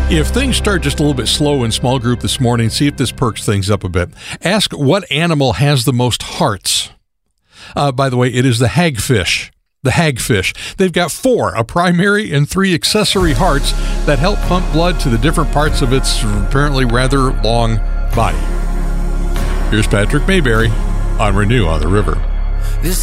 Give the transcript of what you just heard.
If things start just a little bit slow in small group this morning, see if this perks things up a bit. Ask what animal has the most hearts. By the way, it is the hagfish. The hagfish. They've got 4, a primary and 3 accessory hearts that help pump blood to the different parts of its apparently rather long body. Here's Patrick Mayberry on Renew on the River.